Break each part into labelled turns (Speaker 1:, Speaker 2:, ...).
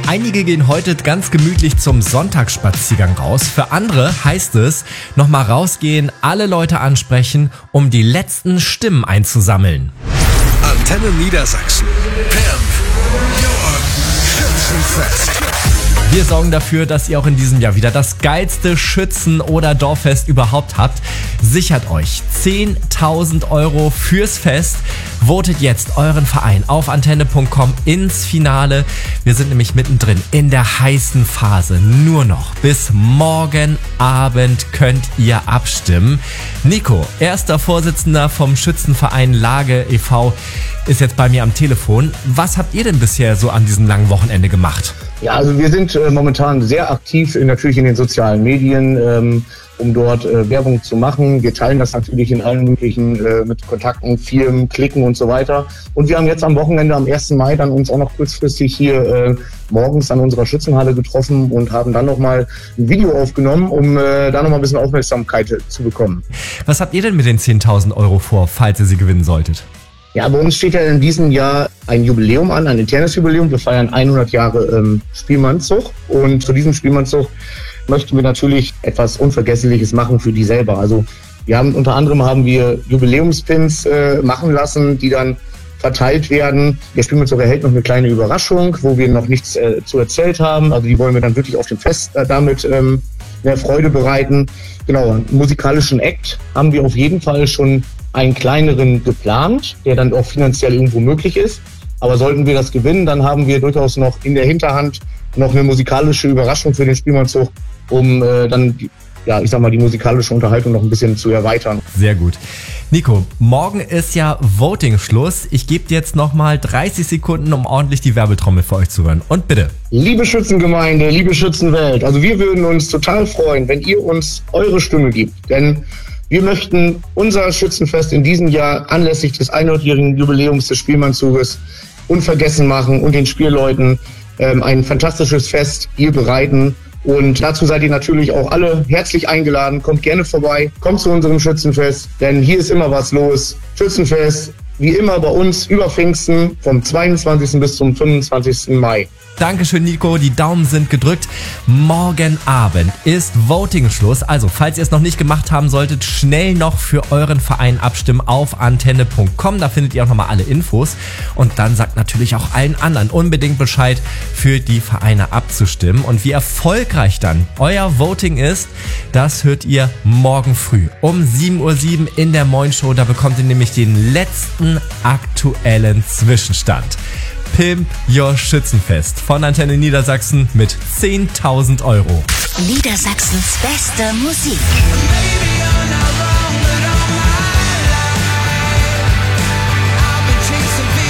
Speaker 1: Einige gehen heute ganz gemütlich zum Sonntagsspaziergang raus. Für andere heißt es, nochmal rausgehen, alle Leute ansprechen, um die letzten Stimmen einzusammeln.
Speaker 2: Antenne Niedersachsen. Pimp your Schützenfest.
Speaker 1: Wir sorgen dafür, dass ihr auch in diesem Jahr wieder das geilste Schützen- oder Dorffest überhaupt habt. Sichert euch 10.000 € fürs Fest. Votet jetzt euren Verein auf antenne.com ins Finale. Wir sind nämlich mittendrin in der heißen Phase. Nur noch bis morgen Abend könnt ihr abstimmen. Nico, erster Vorsitzender vom Schützenverein Lage e.V., ist jetzt bei mir am Telefon. Was habt ihr denn bisher so an diesem langen Wochenende gemacht?
Speaker 3: Ja, also wir sind momentan sehr aktiv natürlich in den sozialen Medien, um dort Werbung zu machen. Wir teilen das natürlich in allen möglichen mit Kontakten, Firmen, Klicken und so weiter. Und wir haben jetzt am Wochenende, am 1. Mai, dann uns auch noch kurzfristig hier morgens an unserer Schützenhalle getroffen und haben dann nochmal ein Video aufgenommen, um da nochmal ein bisschen Aufmerksamkeit zu bekommen.
Speaker 1: Was habt ihr denn mit den 10.000 € vor, falls ihr sie gewinnen solltet?
Speaker 3: Ja, bei uns steht ja in diesem Jahr ein Jubiläum an, ein internes Jubiläum. Wir feiern 100 Jahre Spielmannszug. Und zu diesem Spielmannszug möchten wir natürlich etwas Unvergessliches machen für die selber. Also unter anderem haben wir Jubiläumspins machen lassen, die dann verteilt werden. Der Spielmannszug erhält noch eine kleine Überraschung, wo wir noch nichts zu erzählt haben. Also die wollen wir dann wirklich auf dem Fest damit mehr Freude bereiten. Genau, einen musikalischen Act haben wir auf jeden Fall schon einen kleineren geplant, der dann auch finanziell irgendwo möglich ist. Aber sollten wir das gewinnen, dann haben wir durchaus noch in der Hinterhand noch eine musikalische Überraschung für den Spielmannszug, um dann, die musikalische Unterhaltung noch ein bisschen zu erweitern.
Speaker 1: Sehr gut. Nico, morgen ist ja Voting-Schluss. Ich gebe dir jetzt nochmal 30 Sekunden, um ordentlich die Werbetrommel für euch zu hören. Und bitte.
Speaker 3: Liebe Schützengemeinde, liebe Schützenwelt, also wir würden uns total freuen, wenn ihr uns eure Stimme gibt. Denn wir möchten unser Schützenfest in diesem Jahr anlässlich des 100-jährigen Jubiläums des Spielmannzuges unvergessen machen und den Spielleuten ein fantastisches Fest hier bereiten. Und dazu seid ihr natürlich auch alle herzlich eingeladen. Kommt gerne vorbei, kommt zu unserem Schützenfest, denn hier ist immer was los. Schützenfest, wie immer bei uns über Pfingsten vom 22. bis zum 25. Mai.
Speaker 1: Dankeschön, Nico. Die Daumen sind gedrückt. Morgen Abend ist Voting-Schluss. Also, falls ihr es noch nicht gemacht haben solltet, schnell noch für euren Verein abstimmen auf antenne.com. Da findet ihr auch nochmal alle Infos. Und dann sagt natürlich auch allen anderen unbedingt Bescheid, für die Vereine abzustimmen. Und wie erfolgreich dann euer Voting ist, das hört ihr morgen früh um 7:07 Uhr in der Moin Show. Da bekommt ihr nämlich den letzten aktuellen Zwischenstand. Pimp your Schützenfest von Antenne Niedersachsen mit 10.000 €.
Speaker 4: Niedersachsens beste Musik.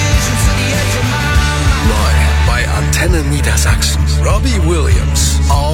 Speaker 2: Neu bei Antenne Niedersachsen. Robbie Williams.